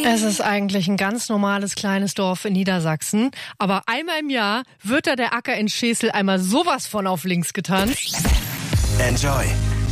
Es ist eigentlich ein ganz normales kleines Dorf in Niedersachsen. Aber einmal im Jahr wird da der Acker in Schesel einmal sowas von auf links getanzt. Enjoy.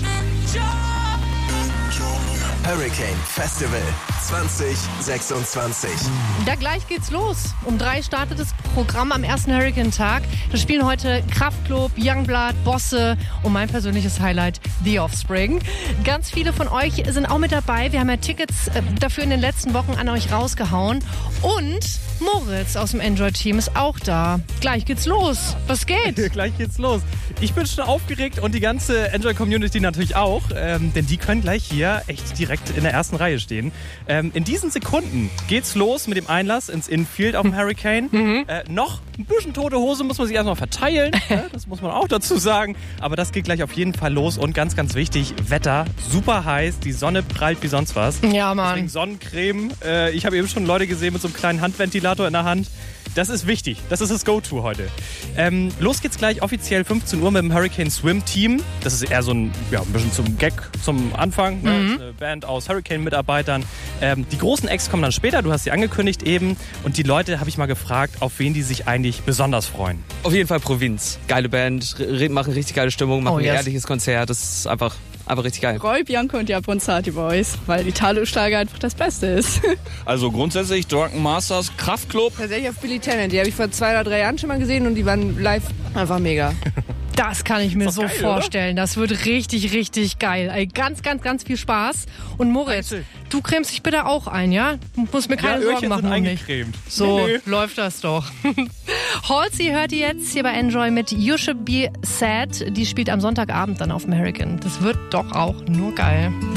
Hurricane Festival 2026. Ja, gleich geht's los. Um 3 startet das Programm am ersten Hurricane-Tag. Da spielen heute Kraftklub, Youngblood, Bosse und mein persönliches Highlight, The Offspring. Ganz viele von euch sind auch mit dabei. Wir haben ja Tickets dafür in den letzten Wochen an euch rausgehauen. Und Moritz aus dem Enjoy-Team ist auch da. Gleich geht's los. Was geht? Gleich geht's los. Ich bin schon aufgeregt und die ganze Enjoy-Community natürlich auch. Denn die können gleich hier echt direkt in der ersten Reihe stehen. In diesen Sekunden geht's los mit dem Einlass ins Infield auf dem Hurricane. Noch ein bisschen tote Hose muss man sich erstmal verteilen. Das muss man auch dazu sagen. Aber das geht gleich auf jeden Fall los. Und ganz, ganz wichtig, Wetter super heiß. Die Sonne prallt wie sonst was. Ja, Mann. Deswegen Sonnencreme. Ich habe eben schon Leute gesehen mit so einem kleinen Handventilator in der Hand. Das ist wichtig. Das ist das Go-To heute. Los geht's gleich offiziell 15 Uhr mit dem Hurricane Swim Team. Das ist eher so ein bisschen zum Gag zum Anfang. Ne? Das ist eine Band aus Hurricane-Mitarbeitern. Die großen Acts kommen dann später. Du hast sie angekündigt eben. Und die Leute habe ich mal gefragt, auf wen die sich eigentlich besonders freuen. Auf jeden Fall Provinz. Geile Band, machen richtig geile Stimmung, machen ein ehrliches Konzert. Das ist einfach richtig geil. Roy, Bianco und die Abronzati Boys, weil Italo-Schlager einfach das Beste ist. Also grundsätzlich Drunken Masters, Kraftklub. Tatsächlich auf Billy Talent, die habe ich vor 2 oder 3 Jahren schon mal gesehen und die waren live einfach mega. Das kann ich mir so geil, vorstellen. Oder? Das wird richtig, richtig geil. Ey, ganz, ganz, ganz viel Spaß. Und Moritz, du cremst dich bitte auch ein, ja? Du musst mir keine Sorgen machen. Sind um eingecremt. So läuft das doch. Halsey hört ihr jetzt hier bei Enjoy mit You Should Be Sad. Die spielt am Sonntagabend dann auf dem Hurricane. Das wird doch auch nur geil.